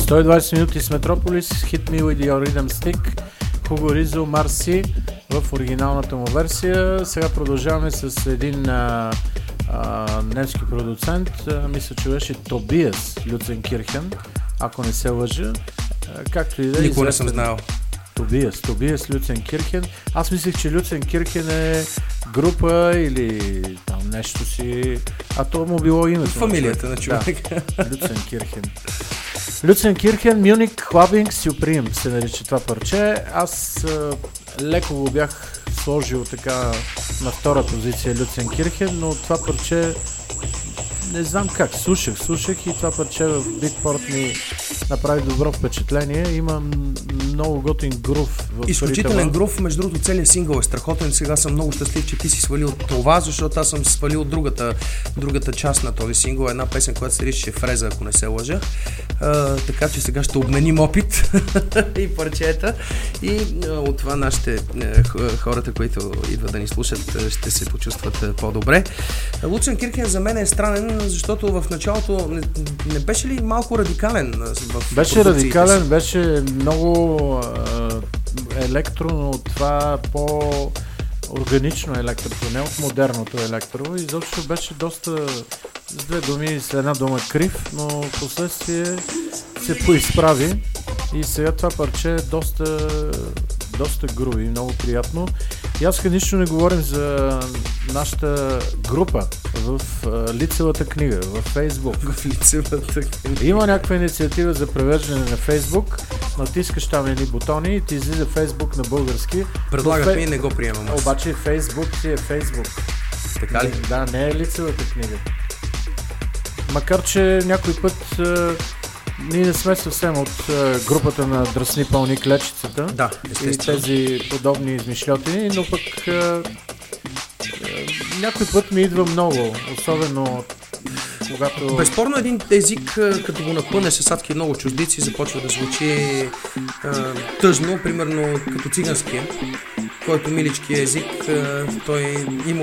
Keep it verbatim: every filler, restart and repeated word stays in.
сто и двадесет минути с Метрополис, Hit Me With Your Rhythm Stick, Хуго Ризо, Марси в оригиналната му версия. Сега продължаваме с един а, а, немски продуцент, а, мисля, че беше Тобиас Люценкирхен, ако не се лъжа. А, както и да е. Никога не съм знал. Тобиас, Тобиас Люценкирхен. Аз мислех, че Люценкирхен е група или там нещо си, а то му било името. Фамилията на човек. Да, Люценкирхен. Люценкирхен, Мюник, Клабинг, Сюприм се нарича това парче. Аз а, леко го бях сложил така на втора позиция Люценкирхен, но това парче не знам как, слушах, слушах и това парче в Битпорт ми направи добро впечатление. Има много готин грув в изключителен ритъма. грув, между другото целият сингъл е страхотен. Сега съм много щастлив, че ти си свалил това, защото аз съм свалил другата, другата част на този сингъл, една песен, която се нарича Фреза, ако не се лъжа. А, така че сега ще обменим опит и парчета и а, от това нашите а, хората, които идват да ни слушат, ще се почувстват а, по-добре. Люценкирхен за мен е странен, защото в началото не, не беше ли малко радикален в Беше радикален, си? Беше много е, електро, но това по органично електро, не от модерното електро. Изобщо беше доста, с две думи, с една дума крив, но в последствие се поизправи и сега това парче е доста, доста груби, много приятно. И аз нищо не говорим за нашата група в uh, лицевата книга, в Фейсбук. В лицевата книга. Има някаква инициатива за превеждане на Фейсбук, натискаш там едни бутони и ти излиза Фейсбук на български. Предлагах ми фе... и не го приемам аз. Обаче Фейсбук си е Фейсбук. Така ли? Да, не е лицевата книга. Макар че някой път uh, ние не сме съвсем от uh, групата на Дръсни пълни клечицата. Да, естествено. И тези подобни измишлятини, но пък uh, uh, някой път ми идва много, особено когато... Безспорно един език, като го напъне с адски много чуждици, започва да звучи а, тъжно, примерно като циганския, който милички език, а, той има